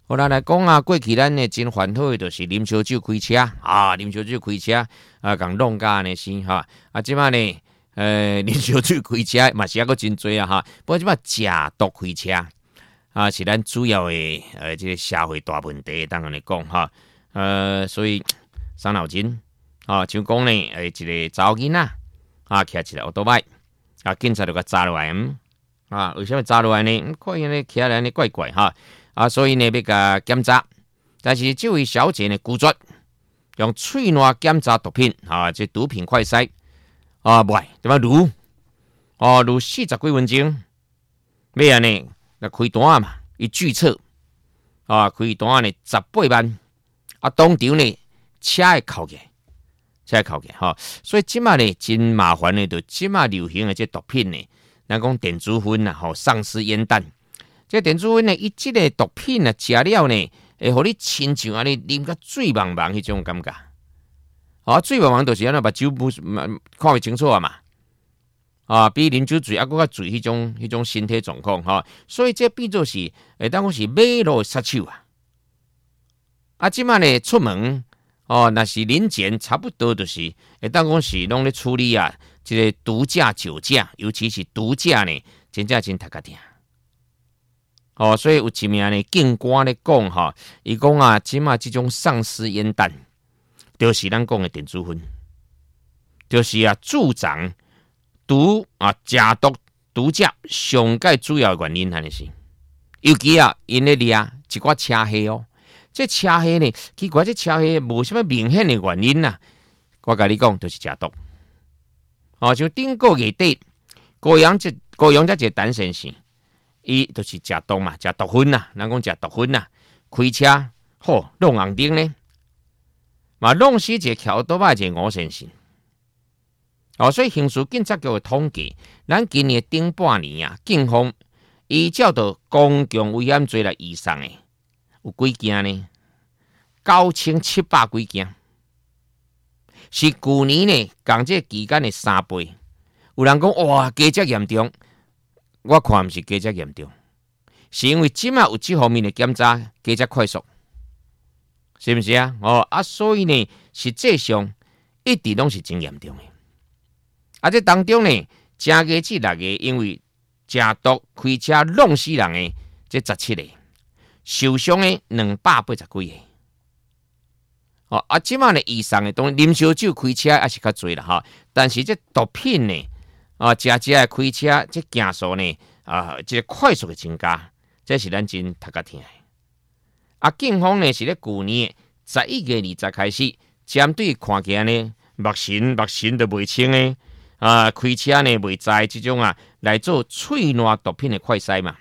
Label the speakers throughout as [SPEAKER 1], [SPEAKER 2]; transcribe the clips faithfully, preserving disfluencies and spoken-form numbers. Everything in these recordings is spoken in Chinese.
[SPEAKER 1] 好啦，来讲啊，过去咱呢真烦恼的，就是啉烧酒开车啊，啉烧酒开车啊，共弄甲安尼先哈。啊，即摆呢，呃，啉烧酒开车嘛是抑个真多啊哈。不过即摆食毒开车啊，是咱主要的呃，这个社会大问题，当然来讲哈。呃，所以伤脑筋啊，像讲呢，诶，一个查某囡仔啊，骑一个奥多摆啊，警察就甲抓落来，嗯啊，为什么抓落来呢？看因咧骑来呢怪怪哈。啊，所以呢要甲检查，但是这位小姐呢拒绝用喙瘾检查毒品啊，这毒品快筛啊，不，对吧？如哦，如四十几分钟，咩啊呢？那开单嘛，伊拒测啊，开单呢十八万，啊，当场呢车会扣起，车会扣起哈，所以即马呢真麻烦的，就即马流行的这毒品呢，咱讲电子烟呐，吼，丧尸烟弹。这电子烟呢，伊即个毒品啊，食了呢，会互你亲像安尼啉甲醉茫茫迄种感觉。啊，醉茫茫就是安尼，目睭不看袂清楚啊嘛。啊，比啉酒醉啊，搁较醉迄种迄种身体状况哈。所以这变做是，会当讲是马路杀手啊。啊，即摆呢出门哦，若是临检差不多就是会当讲是拢咧处理啊，即个毒驾、酒驾，尤其是毒驾呢，真正真头壳疼。哦，所以有一名呢警官咧讲哈，伊讲啊，即马即种丧尸烟弹，就是咱讲的电子烟，就是啊助长毒啊食毒毒驾上界主要的原因，安尼是。尤其啊，因咧掠一寡车黑哦，这车黑呢，奇怪，这车黑无什么明显的原因呐、啊。我甲你讲，就是食毒。哦，像顶个月底，高阳这高阳这一个陈先生。伊就是食毒嘛，食毒烟呐，咱讲食毒烟呐，开车吼弄红灯呢，嘛弄死一个桥多摆一个吴先生。哦，所以刑事警察局的统计，咱今年顶半年啊，警方依照到公共危险罪来以上的有几件呢？九千七百几件，是去年呢共这期间的三倍。有人讲哇，加遮严重。我看毋是加遮严重，是因为即马有这方面的检查加遮快速，是毋是啊？哦啊，所以呢，实际上一直拢是真严重的。啊，这当中呢，正月至六个，因为食毒开车弄死人的这十七个，受伤的两百八十几个。哦啊，即马呢以上的当然啉烧酒开车还是较侪啦哈，但是这毒品呢？啊，加加开车，这行速呢，啊，这快速的增加，这是咱真头壳疼的。啊，警方呢是咧去年十一月二十开始，针对看起来呢，目神目神都袂清的，啊，开车呢袂知这种啊，来做喙瘾毒品的快筛嘛。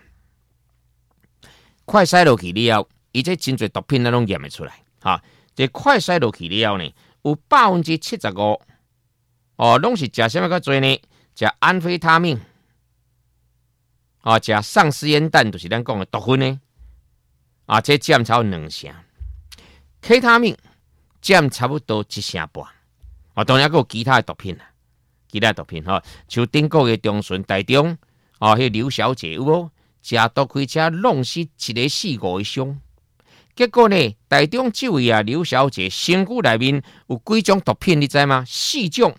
[SPEAKER 1] 快筛落去了后，伊这真侪毒品咱拢验得出来，哈、啊，这快筛落去了后呢，有百分之七十五，哦，拢是食什么较多呢？食安非他命，啊，食丧尸烟弹，就是咱讲的毒烟呢，啊，这占超两成 ，K 他命占差不多一成半，啊，当然还有其他的毒品啊，其他的毒品哈，像顶个月中旬台中，啊，迄刘小姐有无食毒开车弄死一个四五个伤，结果呢，台中这位啊刘小姐身躯内面有几种毒品，你知吗？四种。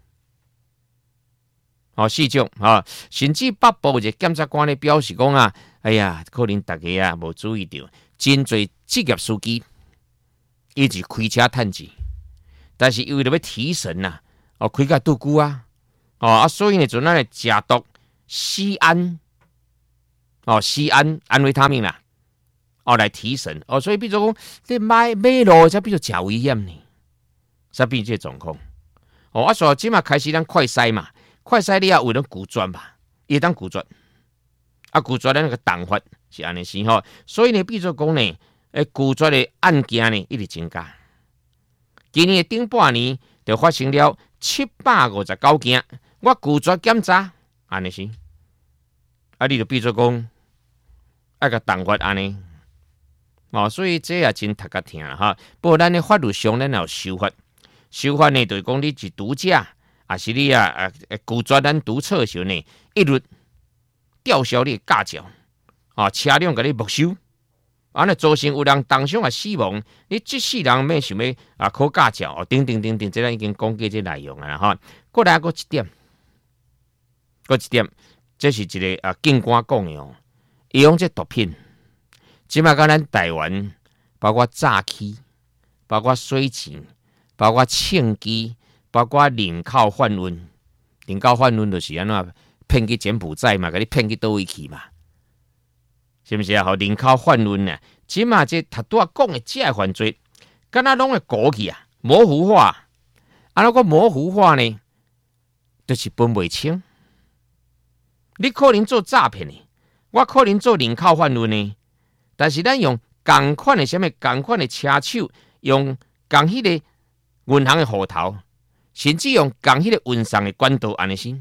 [SPEAKER 1] 哦，四种啊，甚至北部一个检察官咧表示讲啊，哎呀，可能大家啊无注意到，真侪职业司机一直开车趁钱，但是为了要提神呐、啊，哦，开甲拄久啊，哦啊，所以呢，就咱来食毒西安，哦，西安安维他命啦，哦，来提神，哦，所以比如讲，你买马路才比较真危险呢，才变这状况，哦，啊，所以即马开始咱快筛嘛。快筛你也为了拒绝嘛，也当拒绝，啊拒绝咱那个党法是安尼是吼，所以呢，比如讲呢，诶拒绝的案件呢一直增加。今年的顶半年就发生了七百五十九件，我拒绝检查，安尼是，啊你就比如讲，啊个党法安尼，哦，所以这也真头壳疼啦哈。不过咱的法律上咱有修法，修法呢就是讲你是毒驾。啊，是你啊啊拒绝咱督测的时候呢，一律吊销你的驾照，啊，车辆给你没收， 安尼造成有人当场啊死亡，你即世人免想要啊考驾照哦，等等等等，这咱已经讲过这内容啊哈。过来过一点，过一点，这是一个啊警官讲的哦，伊用这毒品，即马甲咱台湾，包括诈欺，包括洗钱，包括枪击，包括人口贩运，人口贩运就是安怎骗去柬埔寨嘛，甲你骗去倒位去嘛。是不是啊？好，人口贩运啊，即马这他拄啊讲的这犯罪，敢若拢会过去啊，模糊化。啊，那个模糊化呢，就是分袂清。你可能做诈骗的，我可能做人口贩运的，但是咱用同款的什么同款的车手，用同迄个银行的户头，甚至用同迄个运送的管道安尼先，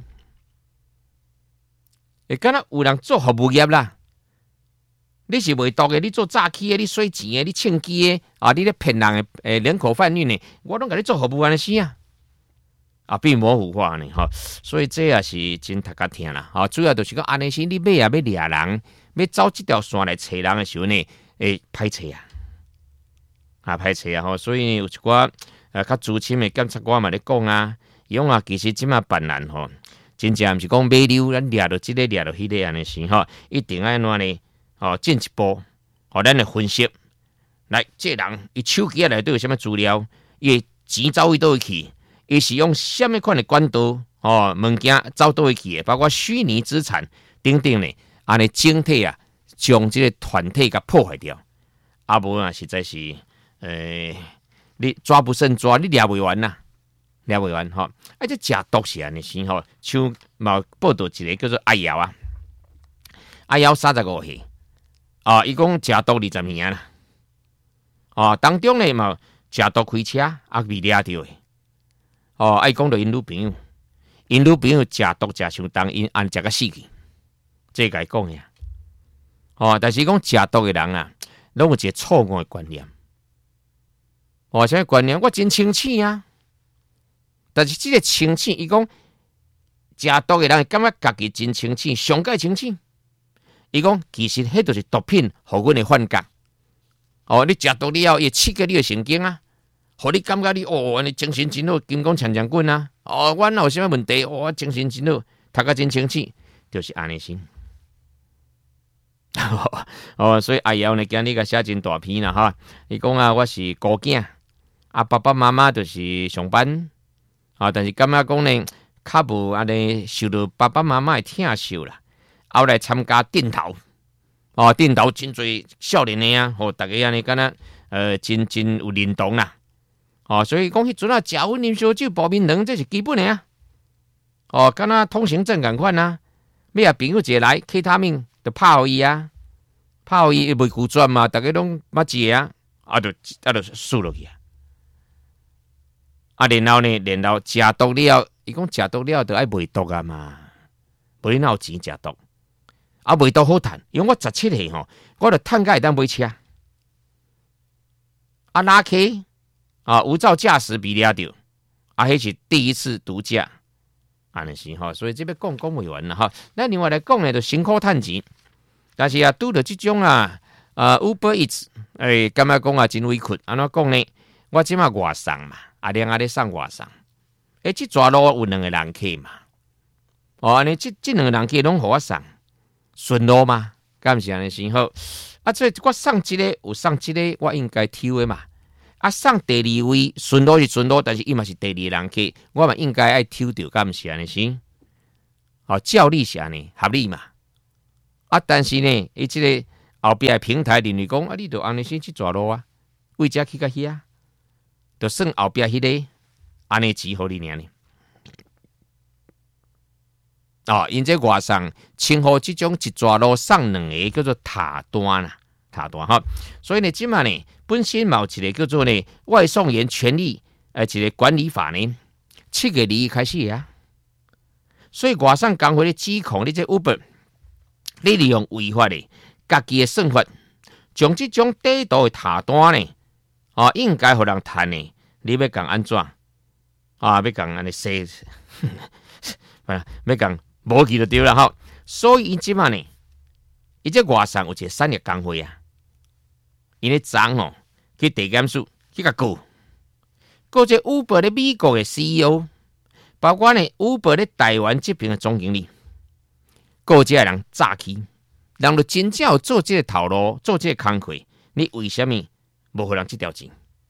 [SPEAKER 1] 会敢若有人做服务业啦。你是卖毒的，你做诈欺的，你洗钱的，你枪击的，啊，你咧骗人的，诶，人口贩运的，我拢甲你做服务安尼先啊，啊，变模糊化呢，吼，所以这也是真读甲听啦，吼，主要就是讲安尼先，你尾啊要掠人，要走这条线来找人的时候呢，会歹找啊，啊，歹找啊，吼，所以有一寡呃较资深的检察官嘛咧讲啊，伊讲啊，其实即马办案吼，真正毋是讲买溜，咱掠到即个掠到迄个安尼先吼，一定要安怎呢？哦，进一步，哦，咱来分析，来，这个人伊手机内底有啥物资料，伊钱走去倒位去，伊是用啥物款的管道，哦，物件走倒位去的，包括虚拟资产等等呢，安尼整体啊，将这个团体给破坏掉，啊无啊，实在是，诶、呃，你抓不胜抓，你抓袂完呐，抓袂完吼，啊，这食毒是安尼先吼，像嘛报道一个叫做阿瑶啊，阿瑶三十五岁。啊，伊讲食毒二十年啦，啊，当中呢嘛食毒开车，啊被抓到的，哦，爱讲到因女朋友，因女朋友食毒食伤重，因按食个死去，这个讲呀，哦，但是讲食毒的人啊，拢有一个错误的观念，哦，啥观念？我真清醒啊，但是这个清醒，伊讲食毒的人感觉家己真清醒，上界清醒。伊讲，其实迄就是毒品，互阮的幻觉。哦，你食毒了后，伊刺激你的神经啊，互你感觉你哦，你精神真好，金光强强棍啊。哦，我有啥物问题？哦，我精神真好，读个真清醒，就是安尼先。哦，所以阿瑶呢，今日个写真大篇啦哈。伊讲啊，我是孤囝，啊爸爸妈妈就是上班，啊，但是感觉讲呢，较无安尼受到爸爸妈妈的疼惜啦。后来参加电头，哦，电头真侪少年的啊，吼，大家安尼敢若呃，真真有认同啦，哦，所以讲迄阵啊，食薰啉烧酒、煲面汤，这是基本的啊，哦，敢若通行证共款啊，要啊朋友一个来，K 他命就拍互伊啊，拍互伊袂拒绝嘛，大家拢捌食啊，啊，就啊就输落去啊，啊，然后呢，然后食毒了，伊讲食毒了就爱卖毒啊嘛，无你哪有钱食毒？啊，卖毒好趁，因为我十七岁吼，我著趁甲会当买车。啊，拉 K 啊，无照驾驶被抓到，啊，迄是第一次毒驾，安尼是吼，所以这边讲讲袂完啦哈。咱另外来讲呢，就辛苦趁钱，但是啊，拄着即种啊，啊 Uber Eats， 诶，感觉讲啊真委屈，安怎讲呢？我即马外送嘛，啊，两下咧送外送，诶，即抓路有两个人客嘛，哦，安尼即即两个人客拢互我送。顺路嘛，敢毋是安尼先好？啊，所以我送一个有送一个，我应该抽的嘛。啊，送第二位顺路是顺路，但是伊嘛是第二人客，我嘛应该爱抽到，敢毋是安尼先？哦，照例是安尼合理嘛。啊，但是呢，伊即个后壁的平台认为讲，啊，你著安尼先去抓路啊，为遮去到遐，著算后壁迄个安尼钱互你尔呢。哦，因这外送称呼这种一抓路送两个叫做塔单啦，塔单哈。所以呢，即马呢本身有一个叫做呢外送员权利呃一个管理法呢，七月二日开始啊。所以外送工会咧指控你这 Uber， 你利用违法的家己的算法，将这种低度的塔单呢，哦应该互人趁呢，你要讲安怎？啊，要讲安尼说，要讲。无去就对了哈，所以因即嘛呢，伊这外送有一个产业工会啊， 因咧昨吼去地检署去甲告，告这 Uber 咧美国嘅 C E O， 包括呢 Uber 咧台湾这边嘅总经理，告这人诈欺，人就真正有做这个头路，做这个工课，你为什么无互人这条钱？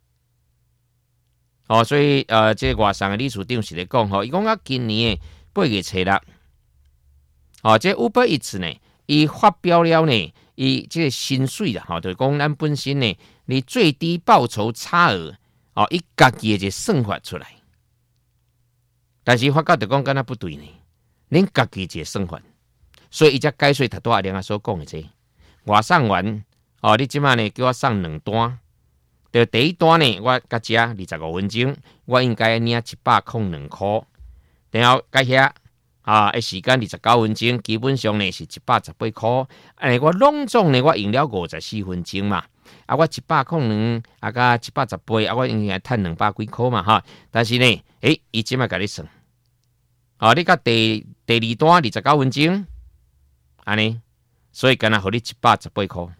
[SPEAKER 1] 哦，所以呃，这个外省嘅理事长是咧讲吼，伊讲啊，今年八月初六，哦，这 Uber Eats 呢，伊发表了呢，伊这个薪水啦，吼、哦，就是讲咱本身呢，你最低报酬差额，哦，伊家己嘅一个算法出来，但是发觉就讲敢若不对呢，恁家己一个算法，所以伊才解说头拄阿亮啊所讲嘅这，外送完，哦，你即马呢叫我送两单。就第一单呢，我甲食二十五分钟，我应该领一百零两块。然后甲遐啊，诶时间二十九分钟，基本上呢是一百十八块。诶，我拢总呢，我用了五十四分钟嘛。啊，我一百零两，啊加一百十八，啊我应该赚两百几块嘛哈。但是呢，诶，伊即摆甲你算，哦，你甲第第二单二十九分钟，安尼，所以干若互你一百十八块。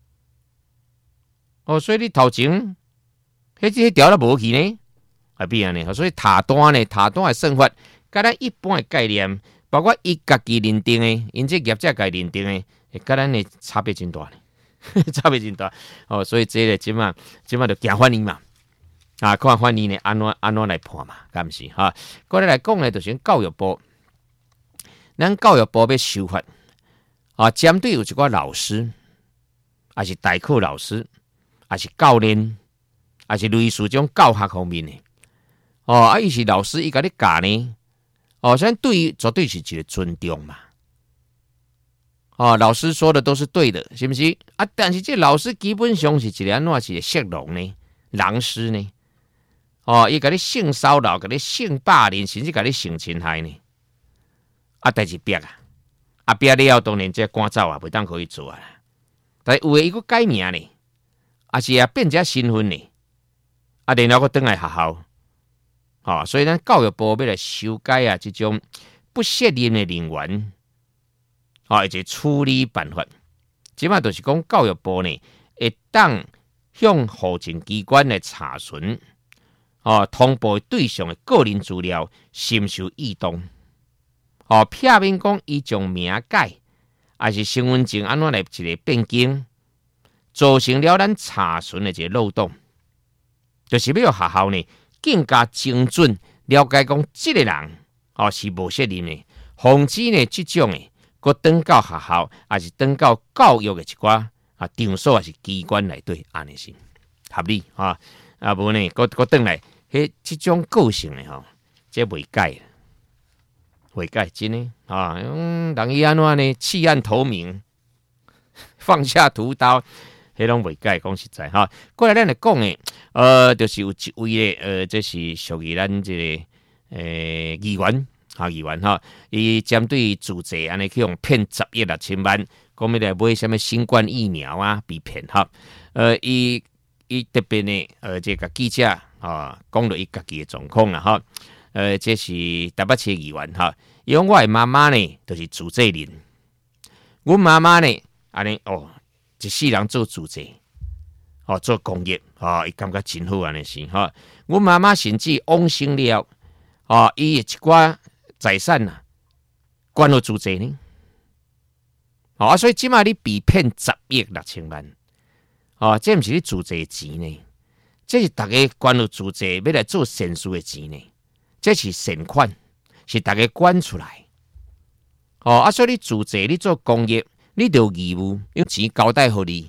[SPEAKER 1] 哦，所以你头前，迄迄条都无去呢，啊变安尼，所以塔单呢，塔单的算法，甲咱一般的概念，包括伊家己认定的，因这业者家认定的，会甲咱的差别真大呢，差别真大。哦，所以这个即嘛，即嘛就行法院嘛，啊，看法院呢安怎安怎来判嘛，敢毋是哈？过来来讲呢，就是教育部，咱教育部要修法，啊，针对有一寡老师，还是代课老师。还是教练，还是类似种教学方面的哦，啊，伊是老师，伊甲你教呢，哦，咱对于绝对是一个尊重嘛，哦，老师说的都是对的，是不是？啊，但是这老师基本上是一个安怎是色狼呢，狼师呢，哦，伊甲你性骚扰，甲你性霸凌，甚至甲你性侵害呢，啊，代志逼啊，啊，逼了当然这赶走啊，袂当可以做啊，但是有诶伊个改名呢。啊是啊，变者身份呢，啊，然后佮倒来学校，哦，所以咱教育部要来修改啊，这种不适任的人员，哦，一个处理办法，即码就是讲教育部呢，会当向行政机关来查询，哦，通报对象的个人资料深受异动，哦，片面讲伊将名改，还是身份证安怎来一个变更。造成了咱查询的一个漏洞，就是要学校呢更加精准了解讲这个人哦是无适任的，防止呢这种的，佮转到学校，还是转到教育的一寡啊场所，还是机关内底，安尼是合理啊。啊无呢，佮佮转来，迄这种个性的吼，这未改，未改真的啊，嗯，人伊安怎呢？弃暗投明，放下屠刀。迄拢未改，讲实在哈。过来咱来讲诶，呃，就是有一位咧，呃，这是属于咱这个诶议员，哈议员哈，伊针对自济安尼去用骗十亿六千万，讲要来买什么新冠疫苗啊，被骗哈。呃，伊伊特别呢，呃，这个记者啊，讲了伊家己诶状况啦哈。呃，这是台北市议员哈，伊讲我诶妈妈呢，就是自济人，阮妈妈呢，安尼哦。一世人做自济，哦，做工业，哦，伊感觉真好安尼是哈。阮妈妈甚至往生了，哦，伊一寡财产呐，关落自济呢，哦，所以即马你被骗十亿六千万，哦，这毋是你自济钱呢，这是大家关落自济要来做善事的钱呢，这是善款，是大家管出来，哦，啊，所以你自济你做工业。你就有义务用钱交代互你，